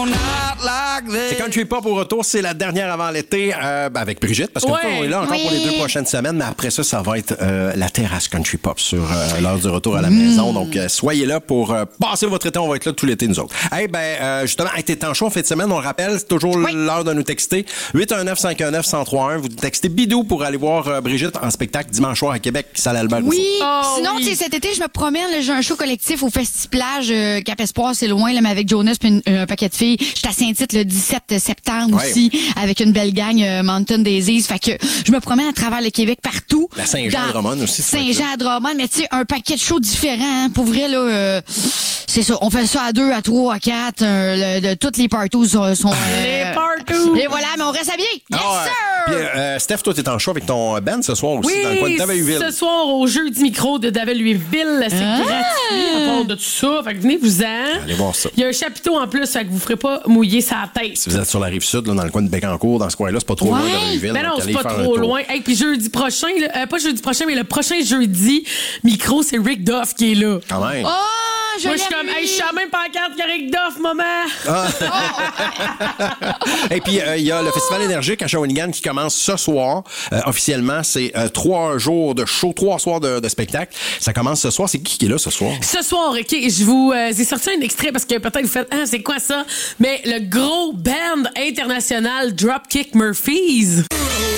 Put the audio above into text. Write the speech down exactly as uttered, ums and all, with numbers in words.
C'est Country Pop au retour, c'est la dernière avant l'été euh, avec Brigitte, parce qu'on Ouais. est là encore Oui. pour les deux prochaines semaines, mais après ça, ça va être euh, la terrasse Country Pop sur euh, l'heure du retour à la maison. Donc, euh, soyez là pour euh, passer votre été, on va être là tout l'été, nous autres. Eh hey, ben, euh, justement, hey, t'es en chaud en fin de semaine, on le rappelle, c'est toujours Oui. l'heure de nous texter. huit un neuf, cinq un neuf, un zéro trois un. Vous textez Bidou pour aller voir euh, Brigitte en spectacle dimanche soir à Québec, salle Albert. Oui. Oh, Sinon, oui. tu sais, cet été, je me promène, là, j'ai un show collectif au Festiplage euh, Cap Espoir, c'est loin, là, mais avec Jonas puis une- un paquet de filles. J'étais à Saint-Tite le dix-sept septembre Ouais. aussi, avec une belle gang euh, Mountain Daisies. Fait que je me promène à travers le Québec partout. La Saint-Jean-de-Drummond aussi, tu vas être là. Saint-Jean-de-Drummond, mais tu sais, un paquet de shows différents. Hein, pour vrai, là, euh, c'est ça. On fait ça à deux, à trois, à quatre. Euh, le- de, toutes les parties sont... sont Les euh, partout. Et voilà, mais on reste habillés. Yes, Ah ouais. sir! Puis, euh, Steph, toi, t'es en show avec ton band ce soir aussi, dans le coin de Oui, David-Louisville. ce soir au Jeudi Micro de David-Louisville, c'est Ah! gratuit à part de tout ça. Fait que venez-vous-en. Allez voir ça. Il y a un chapiteau en plus, fait que vous ferez pas mouiller sa tête. Si vous êtes sur la rive sud, là, dans le coin de Bécancour, dans ce coin-là, c'est pas trop Ouais. loin de David-Louisville. Ben non, donc c'est allez pas faire un trop tour. loin. Hey, puis jeudi prochain, là, euh, pas jeudi prochain, mais le prochain jeudi, Micro, c'est Rick Duff qui est là. Quand même. Oh, je Moi, je suis l'aime, comme, lui. hey, je suis à la même pancarte que Rick Duff, maman. Et puis, euh, il y a le Festival énergique à Shawinigan qui commence ce soir. Euh, officiellement, c'est euh, trois jours de show, trois soirs de, de spectacle. Ça commence ce soir. C'est qui qui est là ce soir? Ce soir, OK, je vous euh, ai sorti un extrait parce que peut-être vous faites, ah, c'est quoi ça? Mais le gros band international Dropkick Murphys.